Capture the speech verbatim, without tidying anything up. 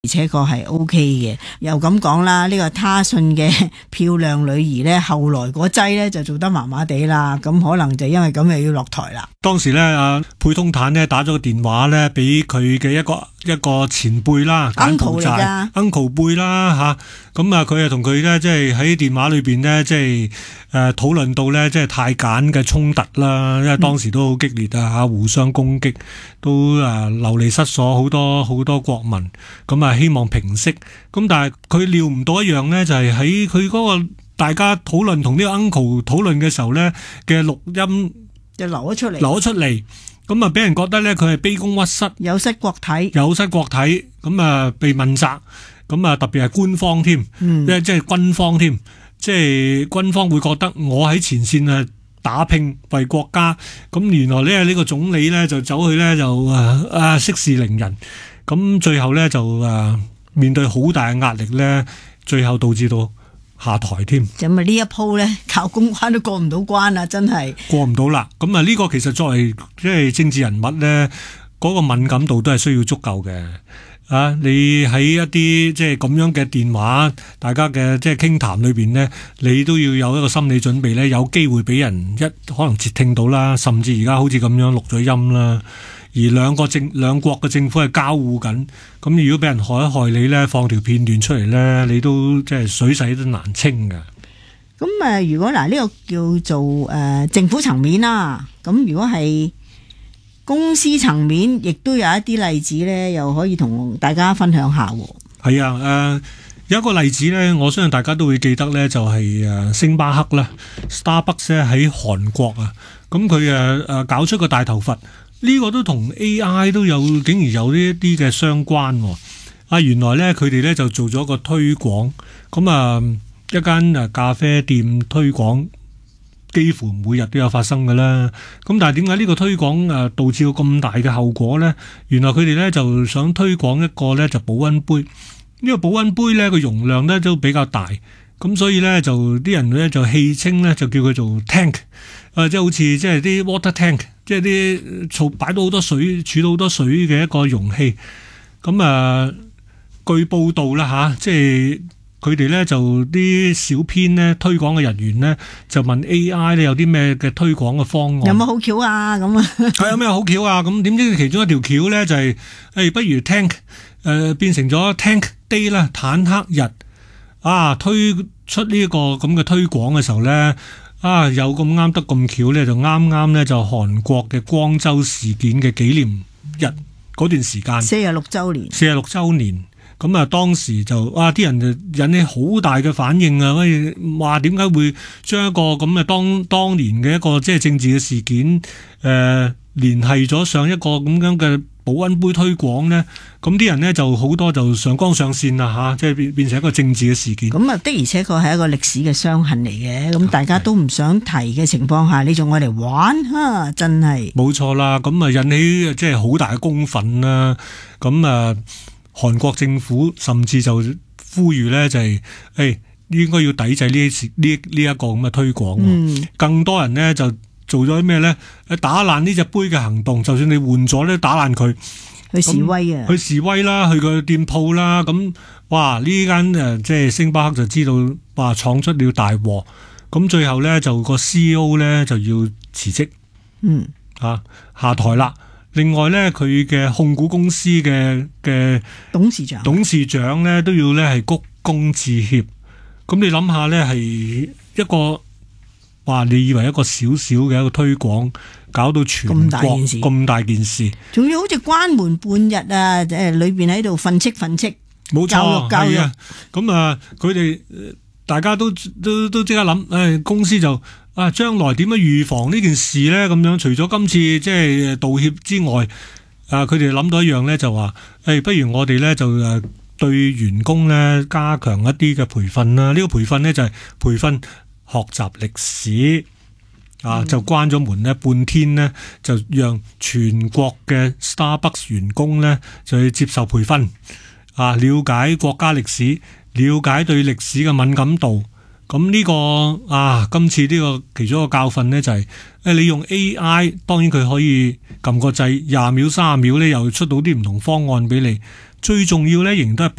而且確係 O K 嘅。又咁講啦，呢、這個他信嘅漂亮女兒呢，後來嗰劑呢就做得麻麻地啦，咁可能就因為咁又要落台啦。 當時呢，阿佩通坦呢打咗個電話呢俾佢嘅一個一個前輩啦 uncle 嚟噶 uncle 輩啦吓，咁啊佢啊同佢呢，即係喺電話裏邊呢，即係誒討論到呢，即係泰柬嘅衝突啦，因為當時都好激烈啊吓，互相攻擊，都誒流離失所，好多好多國民，咁啊希望平息，咁但係佢料唔到一樣呢，就係喺佢嗰個大家討論同呢個 uncle 討論嘅時候呢嘅錄音就流咗出嚟， 流咗出嚟。咁啊，俾人覺得咧，佢係卑躬屈膝， 有失國體， 有失國體。咁啊，被問責。咁啊，特別係官方添， 嗯， 即係即係軍方添，即係軍方會覺得我喺前線啊打拼為國家。咁原來咧呢個總理咧就走去咧就啊啊息事寧人。咁最後咧就啊面對好大嘅壓力咧，最後導致到下台添， 咁啊呢一鋪咧靠公關都過唔到關啊，真係過唔到啦。咁啊呢個其實作為即係政治人物咧，嗰個敏感度都係需要足夠嘅。啊，你喺一啲即係咁樣嘅電話，大家嘅即係傾談裏邊咧，你都要有一個心理準備咧，有機會俾人一可能截聽到啦，甚至而家好似咁樣錄咗音啦。而兩個政兩國嘅政府係交互緊，咁如果俾人害一害你咧，放條片段出嚟咧，你都即係水洗都難清㗎。 咁誒，如果嗱呢、這個叫做誒、呃、政府層面啦，咁如果係公司層面，亦都有一啲例子咧，又可以同大家分享下。 係啊，誒、呃、有一個例子咧，我相信大家都會記得咧，就係、是、誒星巴克啦 ，Starbucks 咧喺韓國啊，咁佢誒誒搞出個大頭佛。呢個都同 A I 都有，竟然有呢一啲嘅相關。啊，原來咧佢哋咧就做咗個推廣，咁啊一間誒咖啡店推廣，幾乎每日都有發生㗎啦。咁但係點解呢個推廣誒導致到咁大嘅後果咧？原來佢哋咧就想推廣一個咧就保溫杯，呢個保溫杯咧個容量咧都比較大，咁所以咧就啲人咧就戲稱咧就叫佢做 tank， 啊即係好似即係啲 water tank。即係啲儲擺到好多水，儲到好多水嘅一個容器。咁啊，據報道啦吓，即係佢哋咧就啲小編咧推廣嘅人員咧就問 A I 咧有啲咩嘅推廣嘅方案？ 有冇好橋啊？咁啊， 係有咩好橋啊？咁點知其中一條橋咧就係、是、誒、哎，不如 tank 誒、呃、變成咗 tank day 啦，坦克日啊！推出呢個咁嘅推廣嘅時候咧。啊，有咁啱得咁巧咧，就啱啱咧就韓國嘅光州事件嘅紀念日嗰段時間， 四十六週年， 四十六週年，咁啊當時就啊啲人就引起好大嘅反應啊，話點解會將一個咁嘅當當年嘅一個即係政治嘅事件，誒、呃、聯繫咗上一個咁樣嘅保溫杯推廣呢？咁啲人呢就好多就上綱上線啦吓，即係變變成一個政治嘅事件。咁啊的而且確係一個歷史嘅傷痕嚟嘅，咁大家都唔想提嘅情況下，你仲愛嚟玩啊，真係冇錯啦。咁啊引起即係好大嘅公憤啦。咁啊韓國政府甚至就呼籲呢，就係、是、誒、哎、應該要抵制呢呢呢一個咁嘅推廣。嗯，更多人呢就做咗啲咩呢？打爛呢隻杯嘅行動，就算你換咗咧，打爛佢。 去示威啊！ 去示威啦，去個店鋪啦，咁哇呢間誒即係星巴克就知道哇闖出了大禍，咁最後咧就個 C E O 咧就要辭職， 嗯啊下台啦。另外咧佢嘅控股公司嘅嘅董事長董事長咧都要咧係鞠躬致歉。咁你諗下咧係一個哇你以為一個小小嘅一個推廣，搞到全國咁大件事，咁大件事， 仲要好似關門半日啊！誒，裏邊喺度訓斥訓斥， 冇錯， 教育教育。 咁啊，佢哋大家都都都即刻諗，誒，公司就啊，將來點樣預防呢件事咧？咁樣除咗今次即係道歉之外，啊，佢哋諗到一樣咧，就話誒，不如我哋咧就誒對員工咧加強一啲嘅培訓啦。呢個培訓咧就係培訓學習歷史。啊！就關咗門呢半天呢，就讓全國嘅 Starbucks 員工呢就去接受培訓，啊，了解國家歷史，了解對歷史嘅敏感度。咁呢個啊，今次呢個其中一個教訓呢，就係誒，你用 A I， 當然佢可以撳個掣，廿秒、三十秒呢又出到啲唔同方案俾你。最重要呢，仍然都係